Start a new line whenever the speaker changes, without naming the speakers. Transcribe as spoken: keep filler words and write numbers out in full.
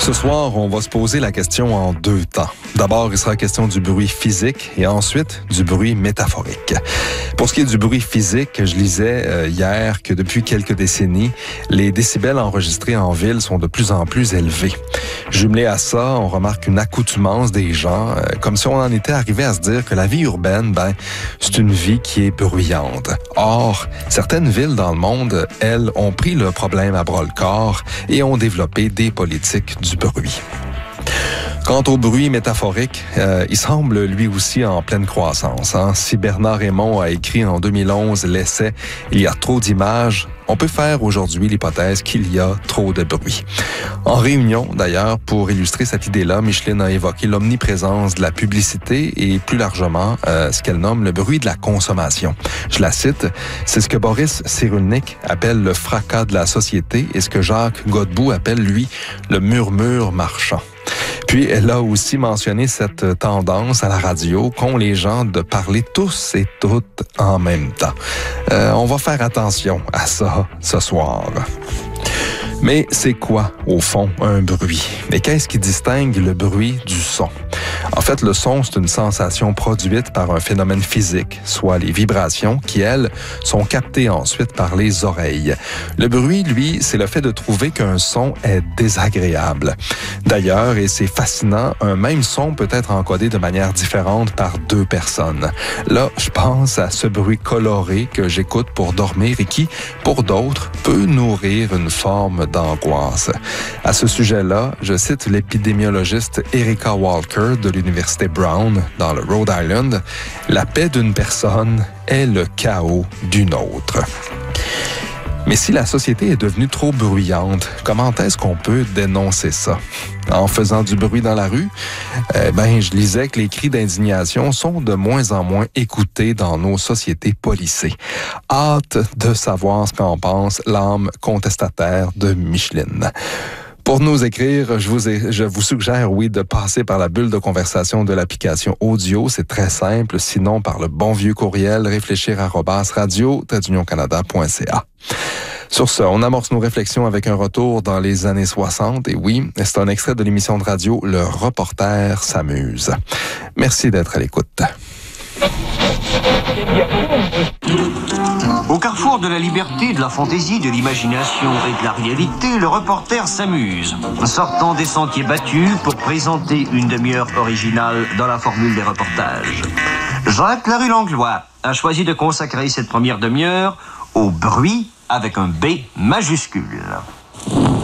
Ce soir, on va se poser la question en deux temps. D'abord, il sera question du bruit physique et ensuite du bruit métaphorique. Pour ce qui est du bruit physique, je lisais euh, hier que depuis quelques décennies, les décibels enregistrés en ville sont de plus en plus élevés. Jumelé à ça, on remarque une accoutumance des gens, euh, comme si on en était arrivé à se dire que la vie urbaine, ben, c'est une vie qui est bruyante. Or, certaines villes dans le monde, elles, ont pris le problème à bras-le-corps et ont développé des politiques du bruit. Quant au bruit métaphorique, euh, il semble lui aussi en pleine croissance. Hein? Si Bernard Raymond a écrit en deux mille onze l'essai « Il y a trop d'images », on peut faire aujourd'hui l'hypothèse qu'il y a trop de bruit. En réunion, d'ailleurs, pour illustrer cette idée-là, Micheline a évoqué l'omniprésence de la publicité et plus largement euh, ce qu'elle nomme le bruit de la consommation. Je la cite, « C'est ce que Boris Cyrulnik appelle le fracas de la société et ce que Jacques Godbout appelle, lui, le murmure marchand ». Puis, elle a aussi mentionné cette tendance à la radio qu'ont les gens de parler tous et toutes en même temps. Euh, on va faire attention à ça ce soir. Mais c'est quoi, au fond, un bruit? Et qu'est-ce qui distingue le bruit du son? En fait, le son, c'est une sensation produite par un phénomène physique, soit les vibrations, qui, elles, sont captées ensuite par les oreilles. Le bruit, lui, c'est le fait de trouver qu'un son est désagréable. D'ailleurs, et c'est fascinant, un même son peut être encodé de manière différente par deux personnes. Là, je pense à ce bruit coloré que j'écoute pour dormir et qui, pour d'autres, peut nourrir une forme d'angoisse. À ce sujet-là, je cite l'épidémiologiste Erica Walker de l'Université Brown dans le Rhode Island. La paix d'une personne est le chaos d'une autre. Mais si la société est devenue trop bruyante, comment est-ce qu'on peut dénoncer ça? En faisant du bruit dans la rue? Eh ben, je lisais que les cris d'indignation sont de moins en moins écoutés dans nos sociétés policées. Hâte de savoir ce qu'en pense l'âme contestataire de Micheline. Pour nous écrire, je vous, ai, je vous suggère, oui, de passer par la bulle de conversation de l'application audio. C'est très simple. Sinon, par le bon vieux courriel, réfléchir arobase radio tiret union canada point c a. Sur ce, on amorce nos réflexions avec un retour dans les années soixante. Et oui, c'est un extrait de l'émission de radio « Le reporter s'amuse ». Merci d'être à l'écoute.
Au carrefour de la liberté, de la fantaisie, de l'imagination et de la réalité, le reporter s'amuse, sortant des sentiers battus pour présenter une demi-heure originale dans la formule des reportages. Jacques Larue-Langlois a choisi de consacrer cette première demi-heure au bruit avec un B majuscule.